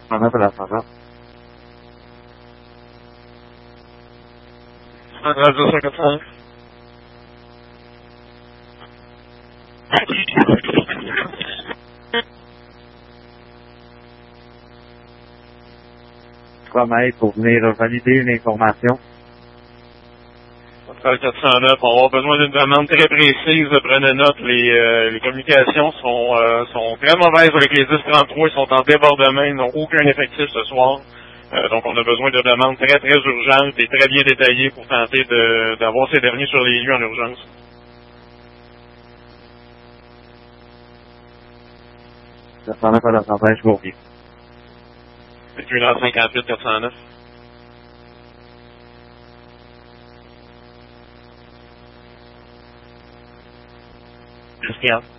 On a fait la saveur. Radio 55. Promet pour venir valider une information. Centrale 409, on va avoir besoin d'une demande très précise. Prenez note, les communications sont très mauvaises avec les 1033, ils sont en débordement, ils n'ont aucun effectif ce soir. Donc on a besoin de demandes très très urgentes et très bien détaillées pour tenter d'avoir ces derniers sur les lieux en urgence. Ça s'en a pas la saveur, je vous reviens. C'est 1h58 409. Jusqu'à